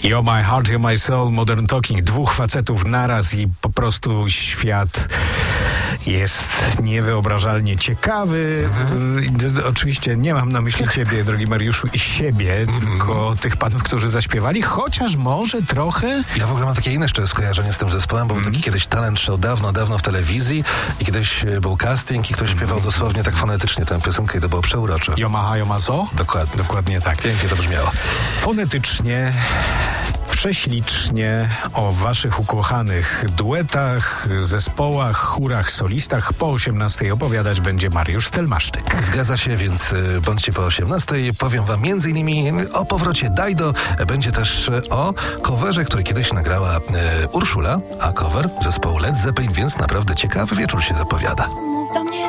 You're My Heart, You're My Soul, Modern Talking. Dwóch facetów naraz i po prostu świat jest niewyobrażalnie ciekawy. Oczywiście nie mam na myśli ciebie, drogi Mariuszu, i siebie, tylko tych panów, którzy zaśpiewali, chociaż może trochę... Ja w ogóle mam takie inne jeszcze skojarzenie z tym zespołem, bo był taki kiedyś talent show dawno w telewizji i kiedyś był casting i ktoś śpiewał dosłownie tak fonetycznie tę piosenkę i to było przeurocze. Yomaha, Yomazo? Dokładnie tak. Pięknie to brzmiało. Fonetycznie, prześlicznie o waszych ukochanych duetach, zespołach, chórach, solistach po 18:00 opowiadać będzie Mariusz Stelmaszczyk. Zgadza się, więc bądźcie po 18:00. Powiem wam m.in. o powrocie Dajdo. Będzie też o coverze, który kiedyś nagrała Urszula, a cover zespołu Led Zeppelin, więc naprawdę ciekawy wieczór się zapowiada.